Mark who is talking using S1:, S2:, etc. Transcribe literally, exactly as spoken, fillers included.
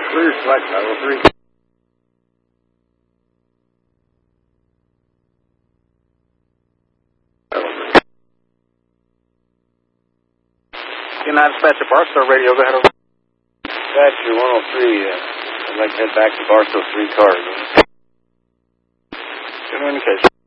S1: Clear select level three.
S2: United Dispatcher, Barstow Radio, go ahead.
S1: Dispatcher one oh three, uh, I'd like to head back to Barstow three cars.
S2: Communication.